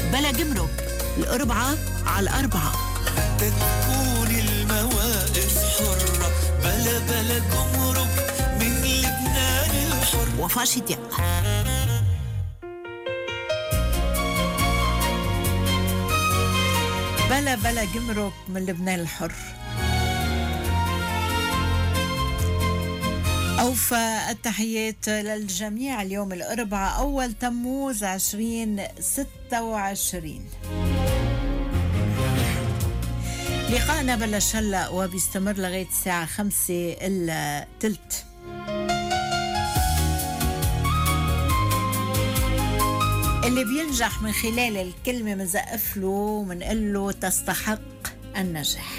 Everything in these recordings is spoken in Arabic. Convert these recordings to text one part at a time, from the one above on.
بلا جمرك الأربعة على الأربعة. تكون المواقف حرة بلا جمرك من لبنان الحر. وفاء شتياء. بلا جمرك من لبنان الحر. أوفى التحيات للجميع. اليوم الأربعاء أول تموز 2026. لقاءنا بلش هلأ وبيستمر لغاية الساعة 5:15. اللي بينجح من خلال الكلمة منزقف له ومنقل له تستحق النجاح.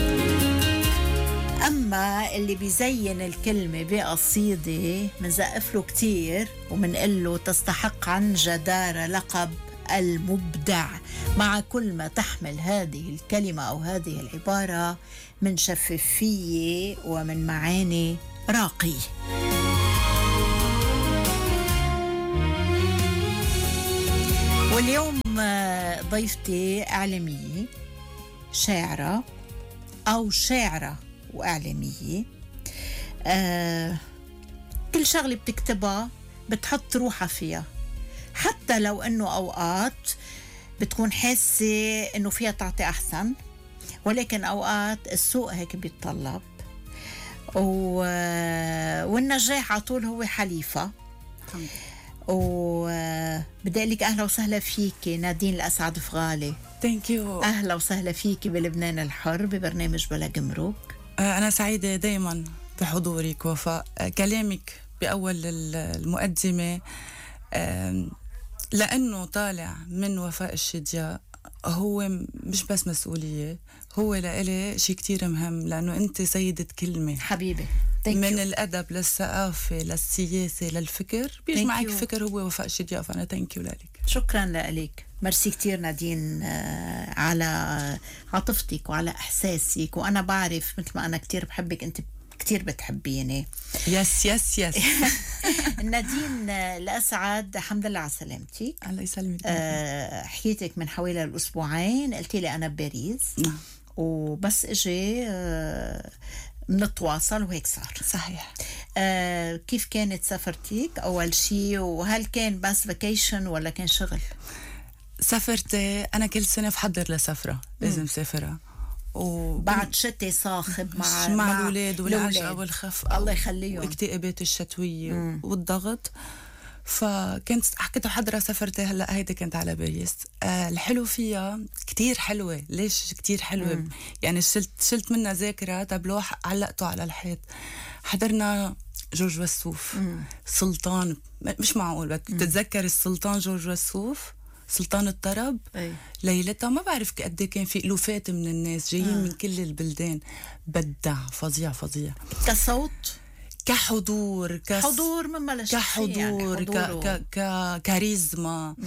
أما اللي بيزين الكلمة بقصيدة منزقف له كتير ومنقل له تستحق عن جدارة لقب المبدع، مع كل ما تحمل هذه الكلمة أو هذه العبارة من شفافية ومن معاني راقية. واليوم ضيفتي إعلامية، شاعرة أو شاعرة وإعلامية. كل شغلة بتكتبها بتحط روحها فيها، حتى لو أنه أوقات بتكون حاسة أنه فيها تعطي أحسن، ولكن أوقات السوق هيك بيتطلب والنجاح عطول هو حليفة. وبدي أقول لك أهلا وسهلا فيك نادين الأسعد فغالي. ثانك يو. أهلا وسهلا فيك بلبنان الحر ببرنامج بلا جمرك. أنا سعيدة دايما بحضورك وفاء. كلامك بأول المقدمة لأنه طالع من وفاء الشدياء هو مش بس مسؤولية، هو لإلي شيء كتير مهم، لأنه أنت سيدة كلمة حبيبي. من الأدب للثقافة للسياسة للفكر بيجمعك فكر هو وفاء الشدياء. فأنا ثانك يو لك. شكرا لك. ميرسي كتير نادين على عاطفتك وعلى إحساسك، وأنا بعرف مثل ما أنا كتير بحبك أنت كتير بتحبيني. يس يس يس. نادين الأسعد، الحمد لله على سلامتك. الله يسلمك. حكيتك من حوالي الأسبوعين، قلتي لي أنا بباريس. نعم. وبس اجي منتواصل وهيك صار. صحيح. كيف كانت سفرتك أول شيء، وهل كان بس فاكيشن ولا كان شغل؟ سافرت أنا كل سنة بحضر لسفرة لازم سافرها، بعد شتي صاخب مع الأولاد والعجقة والخف الله يخليهم واكتئابات الشتوية والضغط. فكنت حكيت حضرة سفرتي هلأ هيدا كانت على باريس. الحلو فيها كتير حلوة. ليش كتير حلوة؟ يعني شلت منها ذاكرة تابلوح علقته على الحيط. حضرنا جورج وسوف سلطان، مش معقول بتتذكر السلطان جورج وسوف سلطان الطرب. ليلتها ما بعرف قد كان في ألوفات من الناس جايين من كل البلدان. بدع فظيع فظيع كصوت كحضور حضور مما لا شك كحضور كاريزما.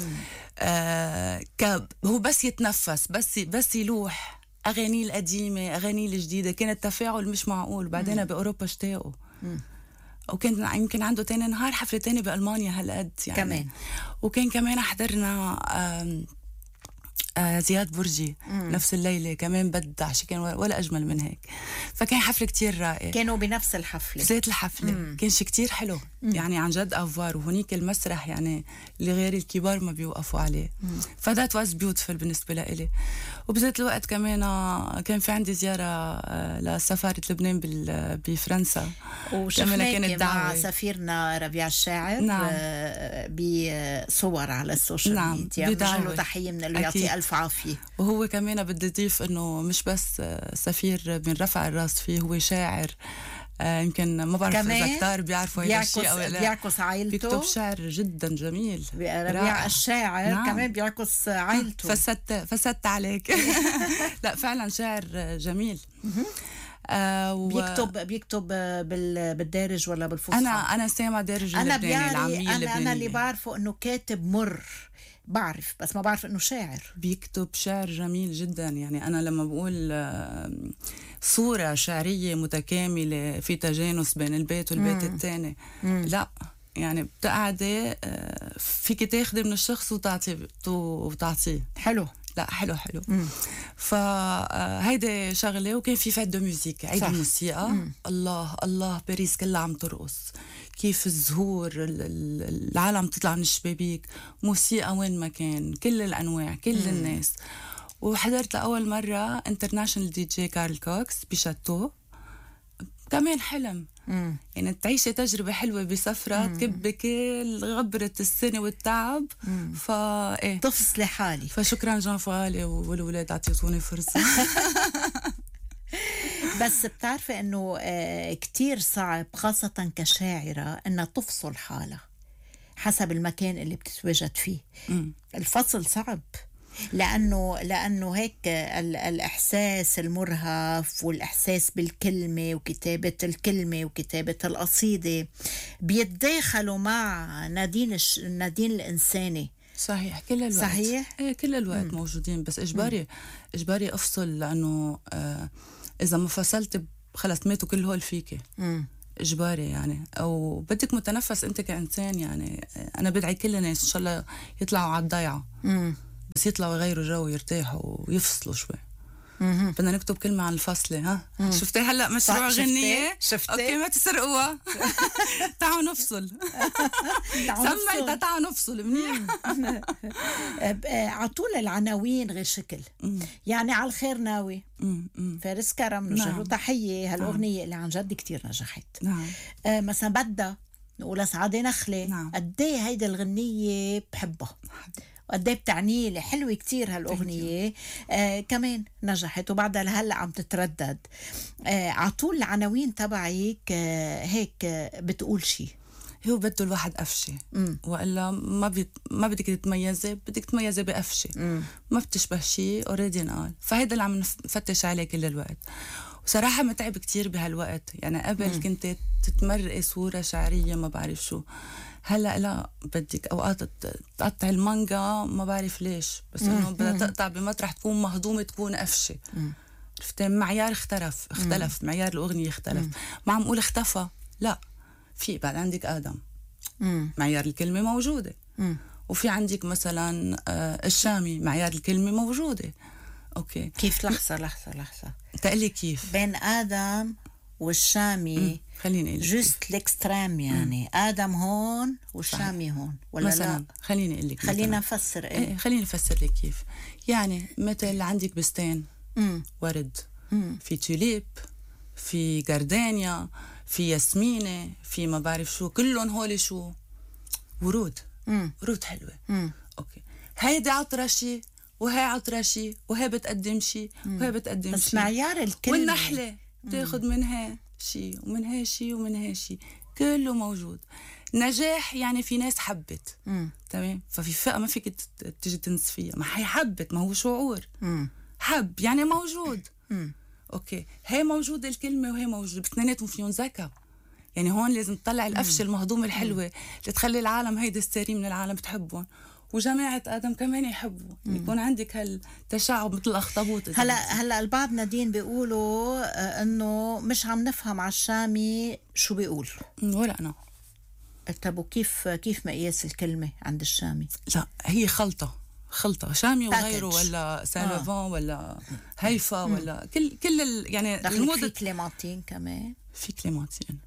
هو بس يتنفس بس يلوح. أغاني القديمة أغاني الجديدة كانت تفاعل مش معقول. بعدين بأوروبا اشتاقوا وكان يمكن عنده تاني نهار حفلة تاني بألمانيا هالقد يعني كمان. وكان كمان حضرنا زياد برجي نفس الليلة كمان بدع شي كان ولا أجمل من هيك. فكان حفلة كتير رائع. كانوا بنفس الحفلة ذات الحفلة. كان شي كتير حلو يعني عن جد أفوار. وهنيك المسرح يعني اللي غير الكبار ما بيوقفوا عليه. فذات واز بيوتفل بالنسبة لإلي. وبذات الوقت كمان كان في عندي زيارة لسفارة لبنان بفرنسا، وشفناك مع سفيرنا ربيع الشاعر. نعم. بصور على السوشيال ميديا. بجعل له تحية من اللي يعطيه ألف عافية. وهو كمان بدي أضيف إنه مش بس سفير بنرفع الراس فيه، هو شاعر. يمكن ما بعرف إذا كتار بيعرفوا هذا الشيء أو لا. بيعكس عائلته. بيكتب شعر جدا جميل. ربيع الشاعر. نعم. كمان بيعكس عائلته. فسدت عليك. لا فعلا شعر جميل. بيكتب بالدارج ولا بالفصحى؟ أنا سامع دارج اللبناني العامية اللبنانية. أنا اللي بعرفه إنه كاتب مر بعرف، بس ما بعرف إنه شاعر. بيكتب شعر جميل جدا. يعني أنا لما بقول صورة شعرية متكاملة في تجانس بين البيت والبيت الثاني، لا يعني بتقعدي فيك تاخدي من الشخص وتعطيه. حلو. لا حلو. فهيدي شغله. وكان في فات دو ميوزيك، عيد الموسيقى. الله باريس كلها عم ترقص، كيف الزهور، العالم تطلع من الشبابيك، موسيقى وين ما كان، كل الانواع، كل الناس. وحضرت لأول مرة انترناشنال دي جي كارل كوكس بشاتو، كمان حلم. يعني تعيشي تجربة حلوة بسفرة تكبي كل غبرة السنة والتعب. ايه تفصلي حالي. فشكرا جان فؤالي والولاد عطيتوني فرصة. بس بتعرفي انه كتير صعب خاصة كشاعرة انها تفصل حالها حسب المكان اللي بتتواجد فيه. الفصل صعب لأنه هيك الإحساس المرهف والإحساس بالكلمة وكتابة الكلمة وكتابة القصيدة بيتداخلوا مع نادين الإنساني. صحيح كل الوقت. صحيح. ايه كل الوقت موجودين، بس إجباري أفصل، لأنه إذا ما فصلت خلص ماتوا كل هول فيكي. إجباري يعني، أو بدك متنفس أنت كإنسان. يعني أنا بدعي كل الناس إن شاء الله يطلعوا على الضيعة، بس يطلعوا يغيروا جو، يرتاحوا ويفصلوا شوي. بدنا نكتب كلمة عن الفصل. ها شفتي هلا مشروع غنية؟ شفتي؟ اوكي ما تسرقوها. تعالوا نفصل. سميتها تعالوا نفصل منيح. عطول العناوين غير شكل. يعني على الخير ناوي، فارس كرم، نوجه له تحية. هالأغنية اللي عن جد كتير نجحت. مثلا بدها نقول سعادة نخلة. قد ايه هيدي الغنية بحبها، وقد ايه بتعني لي، حلوة كتير هالأغنية. كمان نجحت وبعدها لهلا عم تتردد. عطول العناوين تبعك هيك بتقول شي. هو بده الواحد قفشة، وإلا ما بدك تتميزي، بدك تتميزي بقفشة. ما بتشبه شي اوريدي انقال. فهيدا اللي عم نفتش عليه كل الوقت. وصراحة متعب كتير بهالوقت. يعني قبل كنت تتمرقي صورة شعرية ما بعرف شو، هلا لا، بدك اوقات تقطع المانجا ما بعرف ليش، بس انه بدها تقطع بمطرح تكون مهضومه، تكون قفشه. عرفتي؟ معيار اختلف معيار الاغنيه اختلف. ما عم اقول اختفى، لا، في بعد عندك ادم. معيار الكلمه موجوده. وفي عندك مثلا الشامي، معيار الكلمه موجوده. اوكي كيف؟ لحظه تقلي كيف بين ادم والشامي. خليني جوست الاكستريم يعني. ادم هون والشامي هون، ولا مثلاً لا؟ خليني اقول لك، خلينا نفسر. ايه خليني افسر لك كيف. يعني مثل عندك بستان ورد، في توليب، في جاردانيا، في ياسمينة، في ما بعرف شو، كلهم هول شو ورود. ورود حلوة. اوكي، هيدي عطرة شي، وهي عطرة شي، وهي بتقدم شي، وهي بتقدم بس شي. معيار الكلمة. والنحلة تاخد منها شي، ومنها شي، ومنها شي، كله موجود. نجاح يعني في ناس حبت. تمام. ففي فئة ما فيك تيجي تنسفيها، ما هي حبت، ما هو شعور. حب يعني موجود. اوكي، هي موجودة الكلمة وهي موجودة، بس اثنيناتهم فيهم ذكاء. يعني هون لازم تطلع القفشة المهضومة الحلوة اللي تخلي العالم، هيدا الساري من العالم بتحبهم، وجماعة آدم كمان يحبوا. يكون عندك هالتشعب مثل الأخطبوط. هلا البعض نادين بيقولوا انه مش عم نفهم على الشامي شو بيقول. ولا أنا. طب وكيف مقياس الكلمة عند الشامي؟ لا، هي خلطة شامي وغيره، ولا سالوفان ولا هيفا، ولا كل يعني الموضة. في كليماتين كمان. في كليماتين.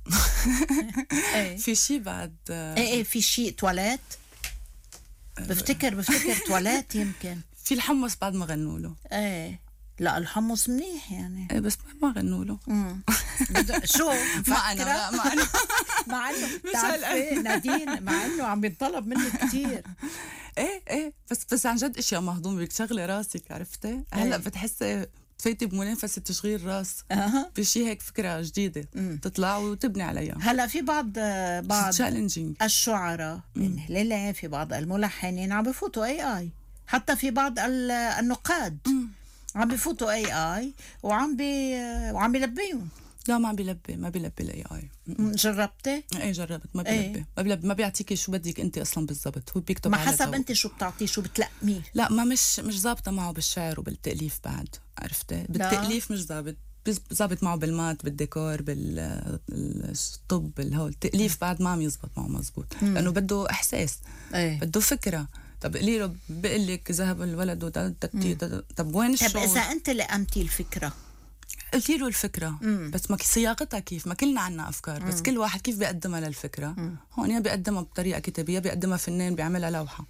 في شي بعد. ايه في شي تواليت. بفتكر تواليت يمكن. في الحمص بعد ما غنوا له. ايه لا، الحمص منيح يعني. ايه بس ما غنوا له. شو ما انا مع انه بتعرفي نادين، مع انه عم ينطلب منه كتير. ايه بس عن جد اشياء مهضومه، بدك تشغلي راسك. عرفتي؟ هلا بتحسي تفيتي بمنافسه تشغيل راس بشي هيك فكره جديده تطلع وتبني عليها. هلا في بعض الشعراء يعني في بعض الملحنين عم بفوتوا اي حتى في بعض النقاد عم بفوتوا اي وعم بيلبيهم. لا ما بيلبي الاي اي. جربتي؟ ايه جربت. ما بيلبي. ما بيعطيكي شو بدك انت اصلا بالضبط. هو بيكتب ما على حسب انت شو بتعطيه، شو بتلقميه. لا، ما مش ظابطه معه بالشعر وبالتأليف بعد. عرفتي؟ بالتأليف مش ظابط. بيزبط معه بالمات بالديكور بالطب الهول التأليف بعد ما عم يزبط معه مزبوط لأنه بده إحساس بده فكرة. طب قلي له بقول لك ذهب الولد طب وين الشعور؟ طب إذا أنت لقمتي الفكرة قلتي له الفكرة بس ما صياغتها كيف، ما كلنا عنا أفكار بس كل واحد كيف بيقدمها للفكرة. هون يا بيقدمها بطريقة كتابية بيقدمها فنان بيعملها لوحة.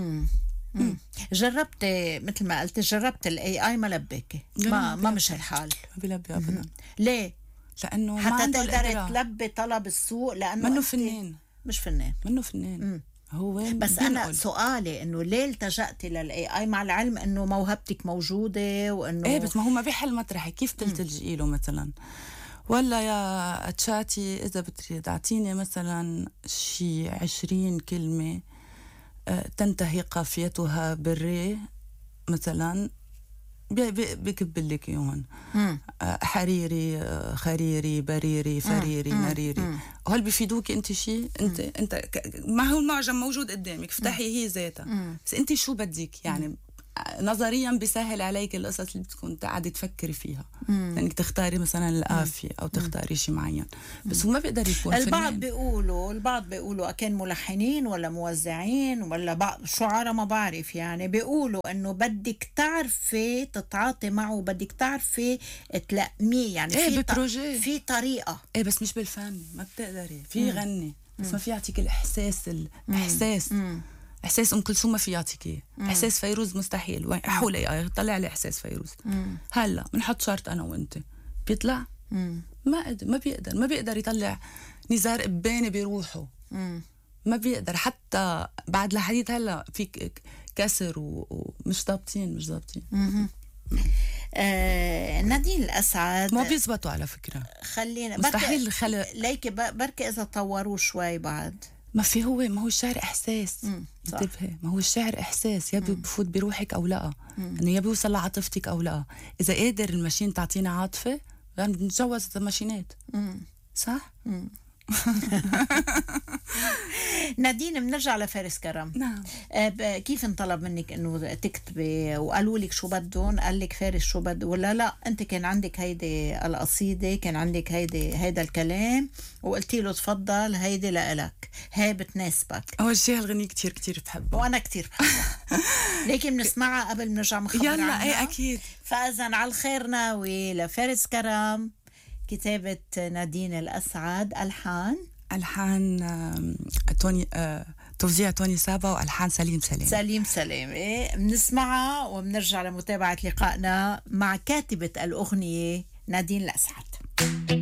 جربت مثل ما قلت جربت الاي اي ما لبيكي ما مش الحال ما بيلبي ابدا. ليه؟ لانه حتى تقدر تلبي طلب السوق لانه منه فنان مش فنان منه فنان هو بس انا سؤالي انه ليه التجأتي للاي اي مع العلم انه موهبتك موجوده وانه ايه بس ما هو ما بيحل مطرحي كيف تلجئي له مثلا ولا يا تشاتي اذا بتريد اعطيني مثلا شي 20 كلمه تنتهي قافيتها بالري مثلا بكب لك اياهم حريري خريري بريري فريري مريري وهل بيفيدوك انت شيء؟ انت ما هو المعجم موجود قدامك افتحي هي ذاتها بس انت شو بدك يعني نظريا بيسهل عليك القصص اللي بتكون قاعده تفكري فيها لانك تختاري مثلا القافيه او تختاري شيء معين بس هو ما بيقدر يكون البعض بيقولوا كان ملحنين ولا موزعين ولا بعض شعراء ما بعرف يعني بيقولوا انه بدك تعرفي تتعاطي معه بدك تعرفي تلقميه يعني في طريقه بس مش بالفن ما بتقدري في يغني بس ما في يعطيك الاحساس احساس ام كلثوم ما في يعطيك اياه احساس فيروز مستحيل وين حولي طلع لي احساس فيروز هلا بنحط شرط انا وانت بيطلع ما بيقدر يطلع نزار قباني بروحه ما بيقدر حتى بعد الحديث هلا في كسر ومش ضابطين نادين الأسعد ما بيزبطوا على فكرة خلينا مستحيل الخلق ليكي بركي إذا طوروا شوي بعد ما هو الشعر إحساس انتبهي ما هو الشعر إحساس يا بفوت بروحك أو لا إنه يا بيوصل لعاطفتك أو لا إذا قادر الماشين تعطينا عاطفة يعني بنتجوز الماشينات صح؟ نادين بنرجع لفارس كرم. نعم. كيف انطلب منك انه تكتبي وقالوا لك شو بدهم؟ قال لك فارس شو بده ولا لا انت كان عندك هيدي القصيده كان عندك هيدا الكلام وقلتي له تفضل هيدي لإلك هي بتناسبك؟ اول شيء هالغنية كتير بحبها وانا كتير بحبها لكن بنسمعها قبل بنرجع مخبر يلا عنها. اي اكيد. فاذا على الخير ناوي لفارس كرم كتابة نادين الأسعد ألحان توني توزيع توني سابا وألحان سليم إيه بنسمعها وبنرجع لمتابعة لقائنا مع كاتبة الأغنية نادين الأسعد.